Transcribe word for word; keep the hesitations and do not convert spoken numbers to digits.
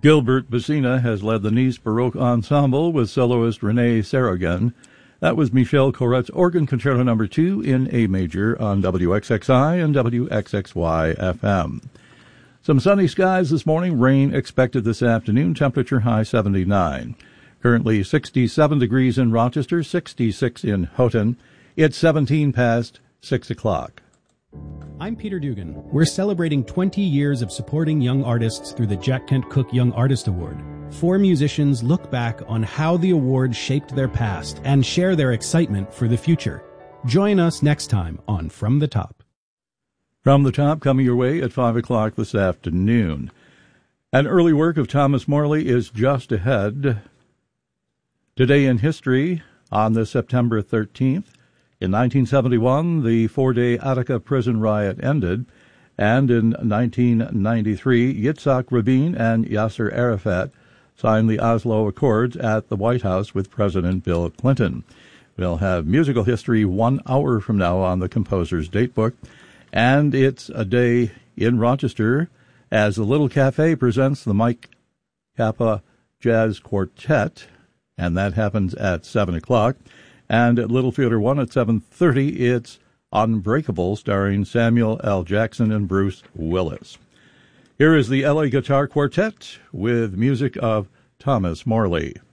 Gilbert Bacina has led the Nice Baroque Ensemble with soloist René Sarragan. That was Michel Corret's Organ Concerto Number two in A major on W X X I and W X X Y F M. Some sunny skies this morning, rain expected this afternoon, temperature high seventy-nine. Currently sixty-seven degrees in Rochester, sixty-six in Houghton. It's seventeen past six o'clock. I'm Peter Dugan. We're celebrating twenty years of supporting young artists through the Jack Kent Cooke Young Artist Award. Four musicians look back on how the award shaped their past and share their excitement for the future. Join us next time on From the Top. From the Top, coming your way at five o'clock this afternoon. An early work of Thomas Morley is just ahead. Today in history, on this September thirteenth, in nineteen seventy-one, the four-day Attica prison riot ended, and in nineteen ninety-three, Yitzhak Rabin and Yasser Arafat signed the Oslo Accords at the White House with President Bill Clinton. We'll have musical history one hour from now on the composer's datebook, and it's a day in Rochester as the Little Cafe presents the Mike Kappa Jazz Quartet, and that happens at seven o'clock. And at Little Theater one at seven thirty, it's Unbreakable, starring Samuel L. Jackson and Bruce Willis. Here is the L A Guitar Quartet with music of Thomas Morley.